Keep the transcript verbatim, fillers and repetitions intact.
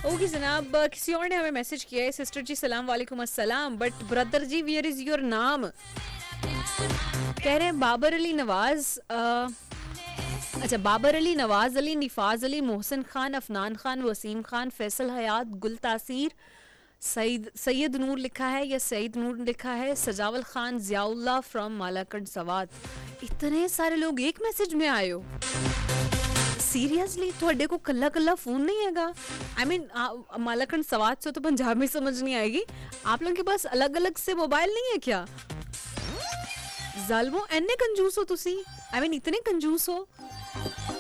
Okay जनाब, अ, किसी और ने हमें मैसेज किया है, सिस्टर जी सलाम वालेकुम अस्सलाम, but brother ji wear is your नाम? कह रहे हैं बाबर अली नवाज। अ, अच्छा, बाबर अली, नवाज अली, निफाज अली, मोहसिन खान, अफनान खान, वसीम खान, फैसल हयात, गुल तासीर, सईद सैयद नूर लिखा है या सईद नूर लिखा है, सजावल खान, जियाउल्लाह फ्रॉम मालाकंड सवात। इतने सारे लोग एक मैसेज में आए हो? सीरियसली ਤੁਹਾਡੇ को कल्ला कल्ला फोन नहीं हैगा? आई मीन मालाकंड सवात से तो पंजाब में समझ नहीं आएगी, आप लोगों के पास अलग अलग से मोबाइल नहीं है क्या? जालमो एने कंजूस हो तुसी, आई मीन इतने कंजूस हो।